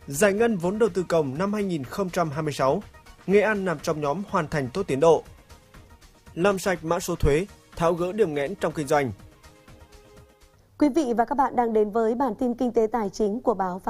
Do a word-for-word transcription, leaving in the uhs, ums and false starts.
Giải ngân vốn đầu tư công năm hai nghìn không trăm hai mươi sáu, Nghệ An nằm trong nhóm hoàn thành tốt tiến độ. Làm sạch mã số thuế, tháo gỡ điểm nghẽn trong kinh doanh. Quý vị và các bạn đang đến với bản tin kinh tế tài chính của báo